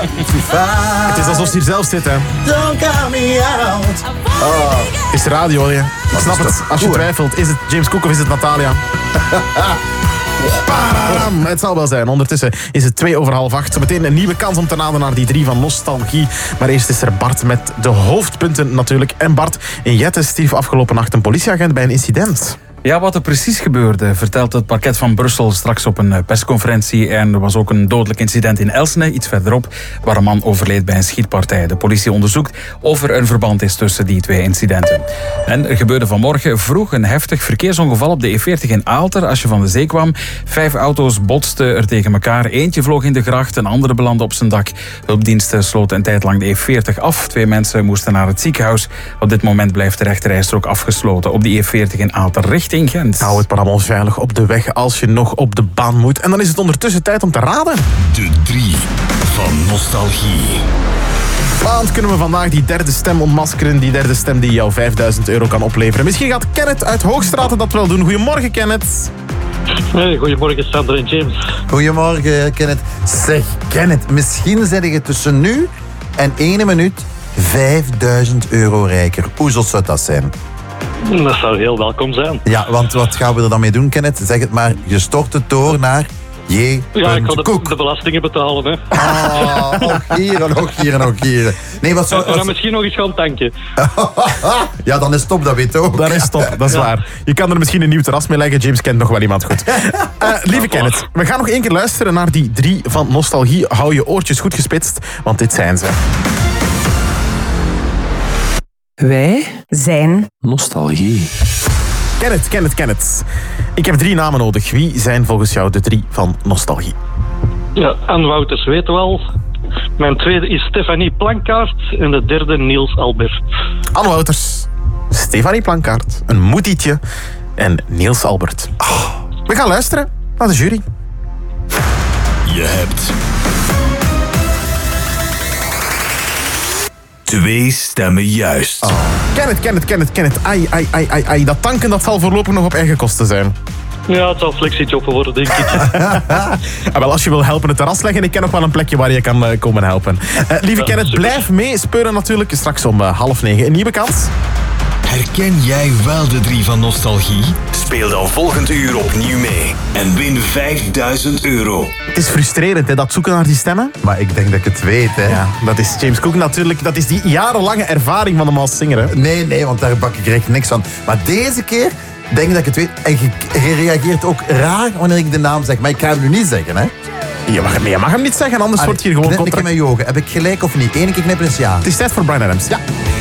Het is alsof ze hier zelf zit, hè. Don't count me out. Is radio, hè. Ik snap het. Als je twijfelt, is het James Cook of is het Natalia? Pararam. Het zal wel zijn. Ondertussen is het 7:02. Zometeen een nieuwe kans om te naderen naar die 3 van nostalgie. Maar eerst is er Bart met de hoofdpunten natuurlijk. En Bart, in Jette stierf afgelopen nacht een politieagent bij een incident. Ja, wat er precies gebeurde, vertelt het parket van Brussel straks op een persconferentie. En er was ook een dodelijk incident in Elsene, iets verderop, waar een man overleed bij een schietpartij. De politie onderzoekt of er een verband is tussen die 2 incidenten. En er gebeurde vanmorgen vroeg een heftig verkeersongeval op de E40 in Aalter. Als je van de zee kwam, 5 auto's botsten er tegen elkaar. Eentje vloog in de gracht, een andere belandde op zijn dak. Hulpdiensten sloten een tijd lang de E40 af. 2 mensen moesten naar het ziekenhuis. Op dit moment blijft de rechterrijstrook afgesloten op de E40 in Aalter richting Gent. Hou het maar allemaal veilig op de weg als je nog op de baan moet. En dan is het ondertussen tijd om te raden. De 3 van nostalgie. Want kunnen we vandaag die derde stem ontmaskeren. Die derde stem die jou €5000 kan opleveren. Misschien gaat Kenneth uit Hoogstraten dat wel doen. Goedemorgen, Kenneth. Hey, goedemorgen, Sander en James. Goedemorgen, Kenneth. Zeg, Kenneth, misschien zeg je tussen nu en 1 minuut €5000 rijker. Hoe zot zou dat zijn? Dat zou heel welkom zijn. Ja, want wat gaan we er dan mee doen, Kenneth? Zeg het maar, je stort het door naar J. Ja, ik ga Koek. de belastingen betalen, hè. Nog hier en nog hier en nog hier. Nee, wat zou... En dan misschien nog eens gaan tanken. Ja, dan is het top, dat weet je ook. Dat is top, dat is waar. Je kan er misschien een nieuw terras mee leggen. James kent nog wel iemand goed. Lieve Kenneth, we gaan nog 1 keer luisteren naar die 3 van nostalgie. Hou je oortjes goed gespitst, want dit zijn ze. Wij zijn nostalgie. Kenneth. Ik heb 3 namen nodig. Wie zijn volgens jou de 3 van nostalgie? Ja, Anne Wouters weten wel. Mijn tweede is Stefanie Plankaart en de derde Niels Albert. Anne Wouters, Stefanie Plankaart, een moetietje en Niels Albert. We gaan luisteren naar de jury. Je hebt 2 stemmen juist. Kenneth. Ai. Dat tanken dat zal voorlopig nog op eigen kosten zijn. Ja, het zal flexiejoppen worden, denk ik. Wel, als je wil helpen het terras leggen, ik ken nog wel een plekje waar je kan komen helpen. Lieve Kenneth, super. blijf mee speuren natuurlijk. Straks om 8:30 een nieuwe kans. Herken jij wel de 3 van nostalgie? Speel dan volgend uur opnieuw mee en win €5000. Het is frustrerend, hè, dat zoeken naar die stemmen. Maar ik denk dat ik het weet, hè. Ja, dat is James Cook natuurlijk. Dat is die jarenlange ervaring van hem als zanger. Hè. Nee, want daar bak ik echt niks van. Maar deze keer denk ik dat ik het weet. En je reageert ook raar wanneer ik de naam zeg. Maar ik ga hem nu niet zeggen, hè. Je mag hem niet zeggen, anders wordt hier gewoon Knip ik in contract. mijn ogen. Heb ik gelijk of niet? 1 keer knippen is ja. Het is tijd voor Bryan Adams. Ja.